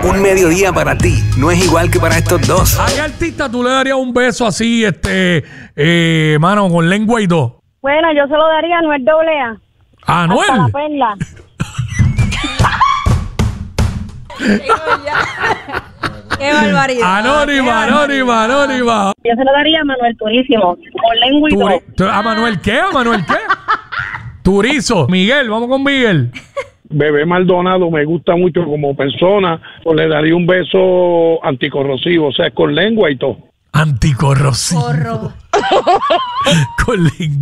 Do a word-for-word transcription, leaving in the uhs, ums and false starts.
Un mediodía para ti no es igual que para estos dos. ¿A qué artista tú le darías un beso así, este, eh, mano, con lengua y todo? Bueno, yo se lo daría a Anuel doble A. ¿A Anuel? Hasta la perla. ¡Qué barbaridad! Anónima, anónima, anónima. Yo se lo daría a Manuel Turísimo, con lengua y Turi- todo. ¿A Manuel qué? ¿A Manuel qué? Turizo. Miguel, vamos con Miguel. Bebé Maldonado me gusta mucho como persona, pues le daría un beso anticorrosivo, o sea, con lengua y todo. Anticorrosivo. Corro. Con lengua.